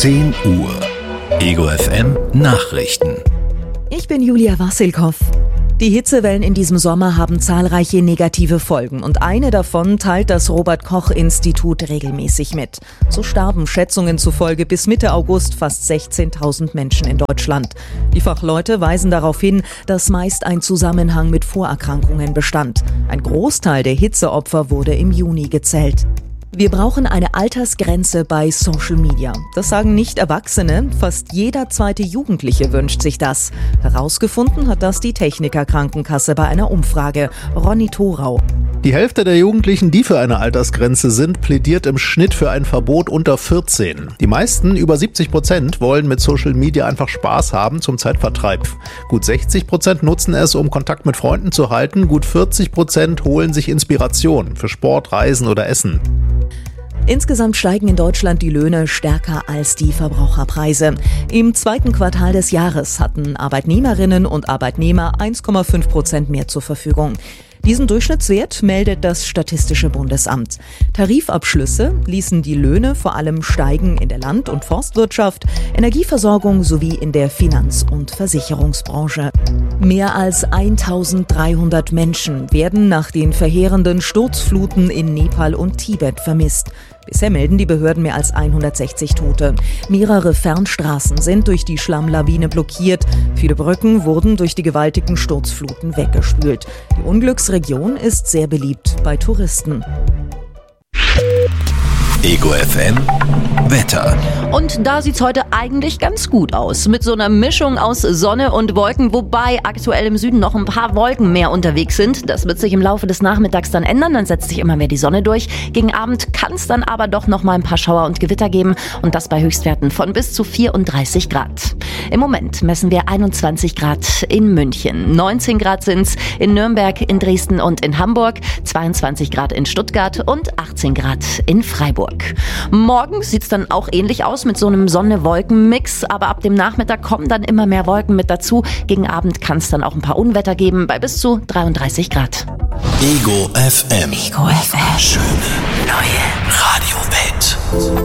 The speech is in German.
10 Uhr. Ego FM Nachrichten. Ich bin Julia Wassilkow. Die Hitzewellen in diesem Sommer haben zahlreiche negative Folgen und eine davon teilt das Robert-Koch-Institut regelmäßig mit. So starben Schätzungen zufolge bis Mitte August fast 16.000 Menschen in Deutschland. Die Fachleute weisen darauf hin, dass meist ein Zusammenhang mit Vorerkrankungen bestand. Ein Großteil der Hitzeopfer wurde im Juni gezählt. Wir brauchen eine Altersgrenze bei Social Media. Das sagen nicht Erwachsene, fast jeder zweite Jugendliche wünscht sich das. Herausgefunden hat das die Techniker Krankenkasse bei einer Umfrage. Ronny Thorau. Die Hälfte der Jugendlichen, die für eine Altersgrenze sind, plädiert im Schnitt für ein Verbot unter 14. Die meisten, über 70%, wollen mit Social Media einfach Spaß haben zum Zeitvertreib. Gut 60% nutzen es, um Kontakt mit Freunden zu halten. Gut 40% holen sich Inspiration für Sport, Reisen oder Essen. Insgesamt steigen in Deutschland die Löhne stärker als die Verbraucherpreise. Im zweiten Quartal des Jahres hatten Arbeitnehmerinnen und Arbeitnehmer 1,5% mehr zur Verfügung. Diesen Durchschnittswert meldet das Statistische Bundesamt. Tarifabschlüsse ließen die Löhne vor allem steigen in der Land- und Forstwirtschaft, Energieversorgung sowie in der Finanz- und Versicherungsbranche. Mehr als 1.300 Menschen werden nach den verheerenden Sturzfluten in Nepal und Tibet vermisst. Bisher melden die Behörden mehr als 160 Tote. Mehrere Fernstraßen sind durch die Schlammlawine blockiert. Viele Brücken wurden durch die gewaltigen Sturzfluten weggespült. Die Unglücksregion ist sehr beliebt bei Touristen. Ego FM Wetter. Und da sieht's heute eigentlich ganz gut aus. Mit so einer Mischung aus Sonne und Wolken, wobei aktuell im Süden noch ein paar Wolken mehr unterwegs sind. Das wird sich im Laufe des Nachmittags dann ändern. Dann setzt sich immer mehr die Sonne durch. Gegen Abend kann es dann aber doch noch mal ein paar Schauer und Gewitter geben. Und das bei Höchstwerten von bis zu 34 Grad. Im Moment messen wir 21 Grad in München. 19 Grad sind's in Nürnberg, in Dresden und in Hamburg. 22 Grad in Stuttgart und 18 Grad in Freiburg. Morgen sieht's dann auch ähnlich aus mit so einem Sonne-Wolken-Mix, aber ab dem Nachmittag kommen dann immer mehr Wolken mit dazu. Gegen Abend kann es dann auch ein paar Unwetter geben bei bis zu 33 Grad. Ego FM. Ego FM. Schöne neue Radiowelt.